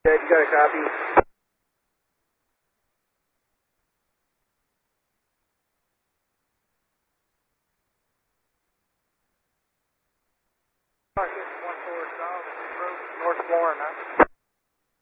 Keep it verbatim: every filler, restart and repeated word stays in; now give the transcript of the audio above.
Ted, you got a copy? one four South Road, North Florida.